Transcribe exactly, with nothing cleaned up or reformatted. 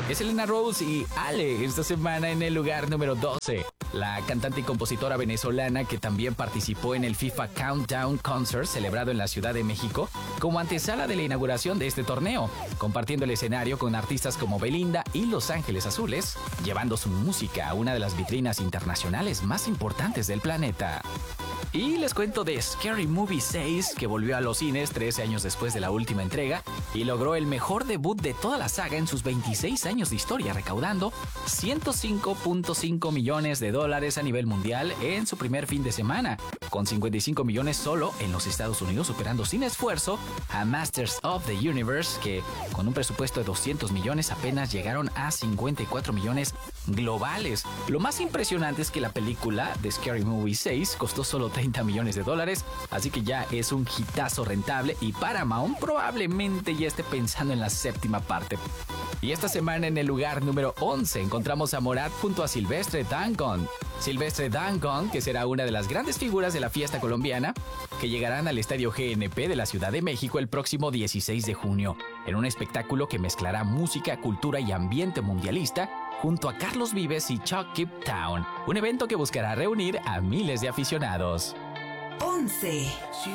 Es Elena Rose y Ale esta semana en el lugar número doce. La cantante y compositora venezolana que también participó en el FIFA Countdown Concert celebrado en la Ciudad de México como antesala de la inauguración de este torneo, compartiendo el escenario con artistas como Belinda y Los Ángeles Azules, llevando su música a una de las vitrinas internacionales más importantes del planeta. Y les cuento de Scary Movie seis, que volvió a los cines trece años después de la última entrega y logró el mejor debut de toda la saga en sus veintiséis años de historia, recaudando ciento cinco punto cinco millones de dólares a nivel mundial en su primer fin de semana, con cincuenta y cinco millones solo en los Estados Unidos, superando sin esfuerzo a Masters of the Universe, que con un presupuesto de doscientos millones apenas llegaron a cincuenta y cuatro millones globales. Lo más impresionante es que la película de Scary Movie seis costó solo treinta millones de dólares, así que ya es un hitazo rentable y Paramount probablemente ya esté pensando en la séptima parte. Y esta semana en el lugar número once encontramos a Morat junto a Silvestre Dangond. Silvestre Dangond, que será una de las grandes figuras de la fiesta colombiana, que llegarán al Estadio G N P de la Ciudad de México el próximo dieciséis de junio, en un espectáculo que mezclará música, cultura y ambiente mundialista, junto a Carlos Vives y Chuck Keep Town, un evento que buscará reunir a miles de aficionados. once.